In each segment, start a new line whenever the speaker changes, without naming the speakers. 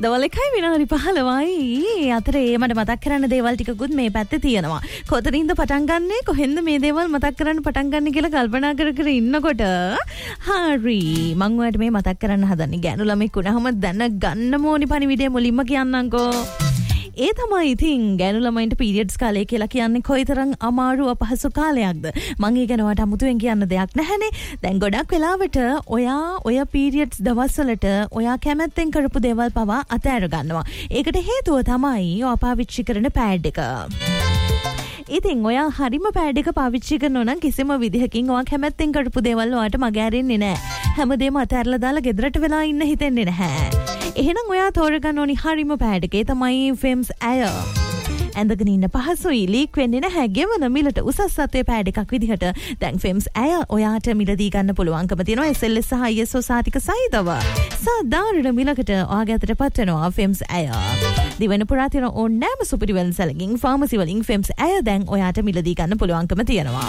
දවල් 1:15යි අතරේ මට මතක් කරන්න දේවල් ටිකකුත් මේ පැත්තේ තියෙනවා. කොතනින්ද පටන් ගන්නෙ කොහෙන්ද මේ දේවල් මතක් කරන්න පටන් ගන්න කියලා කල්පනා කර කර ඉන්නකොට හරි මම ඔයාලට මේ මතක් කරන්න හදන්නේ ගෑනු ළමෙක් වුණාම දැනගන්න ඕනි පණිවිඩය මුලින්ම කියන්නම්කෝ. ඒ තමයි ඉතින් ගෑනු ළමයින්ට පීරියඩ්ස් කාලය කියලා කියන්නේ කොයිතරම් අමාරු අපහසු කාලයක්ද. මම ඒ ගැන වට අමුතුවෙන් කියන්න දෙයක් නැහැනේ. දැන් ගොඩක් වෙලාවට ඔය පීරියඩ්ස් දවස්වලට ඔයා කැමැත්තෙන් කරපු දේවල් පවා අතෑර ගන්නවා. ඒකට හේතුව තමයි ඔයා පාවිච්චි කරන පෑඩ් එක. ඉතින් ඔයා හරිම පෑඩ් එක පාවිච්චි කරනවා නම් කිසිම විදිහකින් ඔයා කැමැත්තෙන් කරපු දේවල් ඔයාට මගහැරෙන්නේ නැහැ. හැමදේම අතහැරලා දාලා ගෙදරට වෙලා ඉන්න හිතෙන්නේ නැහැ. එහෙනම් ඔයා තෝරගන්න ඕනි හරිම පෑඩ් එකේ තමයි ෆෙම්ස් ඇය. ඇඳගෙන ඉන්න පහසුයි ලීක් වෙන්නේ නැහැ ගෙවන මිලට උසස් සත්වයේ පෑඩ් එකක් විදිහට දැන් ෆෙම්ස් ඇය ඔයාට මිලදී ගන්න පුළුවන්කම තියෙනවා SLS සහ ISO සාතික සහිතව. සාධාරණ මිලකට ඔයාගේ අතටපත් වෙනවා ෆෙම්ස් ඇය. දිවෙන පුරා තියෙන ඕනෑම සුපිරි වෙළඳ සැලකින් ෆාමසි වලින් ෆෙම්ස් ඇය දැන් ඔයාට මිලදී ගන්න පුළුවන්කම තියෙනවා.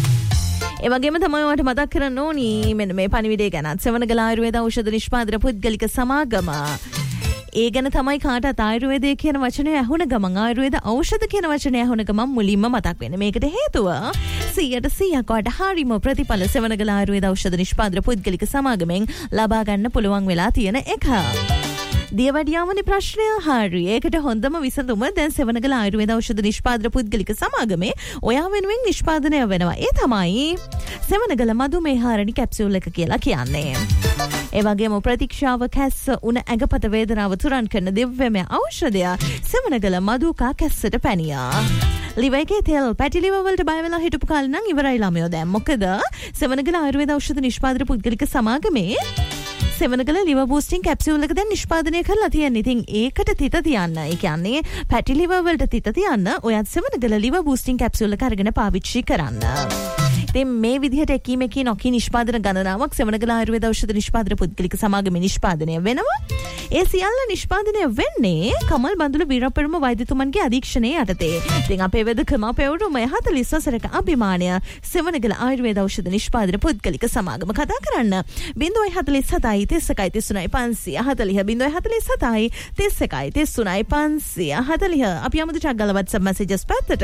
ඒ වගේම තමයි ඔයාලට මතක් කරන්න ඕනි මෙන්න මේ පණිවිඩය ගැනත් සෙවණගල ආයුර්වේද ඖෂධ නිෂ්පාදන පුද්ගලික සමාගම. ඒ ගැන තමයි කාටත් ආයුර්වේදය කියන වචනය ඇහුණ ගමන් ආයුර්වේද ඖෂධ කියන වචනය ඇහුණ ගමන් මුලින්ම මතක් වෙන්නේ. මේකට හේතුව 100% වට හරිම ප්‍රතිඵල සෙවණගල ආයුර්වේද ඖෂධ නිෂ්පාදන පුද්ගලික සමාගමෙන් ලබා ගන්න පුළුවන් වෙලා තියෙන එක. දියවැඩියාමනි ප්‍රශ්නය හරි. ඒකට හොඳම විසඳුම දැන් සෙවණගල ආයුර්වේද ඖෂධ නිෂ්පාදන පුද්ගලික සමාගමේ ඔයා වෙනුවෙන් නිෂ්පාදනය වෙනවා. ඒ තමයි සෙවණගල මధుමේහාරණි කැප්සියුල් එක කියලා කියන්නේ. ඒ වගේම ප්‍රතික්ෂාව කැස්ස උණ ඇඟපත වේදනාව තුරන් කරන දිව්‍යමය ඖෂධය සෙවණගල මధుකා කැස්සට පැනියා. liver එකේ තෙල් පැටි liver වලට බය වෙලා හිටපු කාලේ නම් ඉවරයි ළමයෝ දැන්. මොකද සෙවණගල ආයුර්වේද ඖෂධ නිෂ්පාදන පුද්ගලික සමාගමේ සෙවණගල liver boosting capsule එක දැන් නිෂ්පාදනය කරලා තියෙනවා. ඉතින් ඒකට තිත තියන්න. ඒ කියන්නේ පැටි liver වලට තිත තියන්න ඔයත් සෙවණගල liver boosting capsule එක අරගෙන පාවිච්චි කරන්න. ඉතින් මේ විදිහට එකීමකී නොකී නිෂ්පාදන ගණනාවක් සෙවණගල ආයුර්වේද ඖෂධ නිෂ්පාදන පුද්ගලික සමාගමේ නිෂ්පාදනය වෙනවා. ඒ සියල්ල නිෂ්පාදනය වෙන්නේ කමල් බඳුල වීරපරම වෛද්‍යතුමන්ගේ අධීක්ෂණයේ යටතේ. ඉතින් අපේ වෙදකම අපේ උරුමය 40 වසරක අභිමානය සෙවණගල ආයුර්වේද ඖෂධ නිෂ්පාදන පුද්ගලික සමාගම කතා කරන්න 047යි 31යි 33යි 540 047යි 31යි 33යි 540 අපි යමුද චග්ගල WhatsApp messages පැත්තට.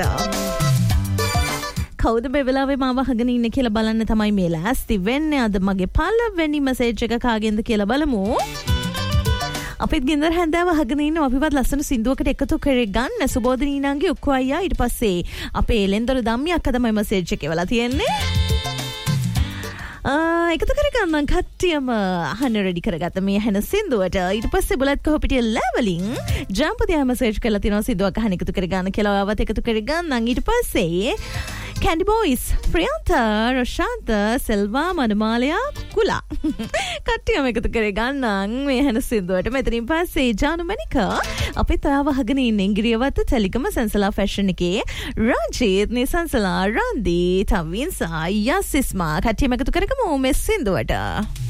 කවුද මේ වෙලාවේ මාව අහගෙන ඉන්නේ කියලා බලන්න තමයි මේ ලෑස්ති වෙන්නේ. අද මගේ පළවෙනි මැසේජ් එක කාගෙන්ද කියලා බලමු. අපිත් ගින්දර හැන්දෑව අහගෙන ඉන්නවා. අපිවත් ලස්සන සින්දුවකට එකතු කරගන්න සුබෝධනී නංගි උක්කු අයියා ඊට පස්සේ අපේ ලෙන්දර ධම්මිය අක්ක තමයි මැසේජ් එක එවලා තියෙන්නේ. එකතු කරගන්න කට්ටියම අහන්න රෙඩි කරගත්ත මේ හැන සින්දුවට. ඊට පස්සේ බුලත් කොහොපිටිය ලෙවලින් ජම්පතියා මැසේජ් කරලා තියෙනවා සින්දුවක් අහන්න එකතු කරගන්න කියලා. ඔයාවත් එකතු කරගන්න. ඊට පස්සේ Candy Boys, Priyanta, Rashanta, Selva, Manumaliya, Kula. කට්ටියම එකතු කරගන්න මේ හැන සින්දුවට. මෙතනින් පස්සේ ජානු මණිකා අපිත් ඔයාව අහගෙන ඉන්නේ ඉංග්‍රීවත ටෙලිකම සන්සලා ෆැෂන් එකේ රාජීත් නිසන්සලා රන්දි තවින්සා යසිස්මා කට්ටියම එකතු කරගමු මේ සින්දුවට.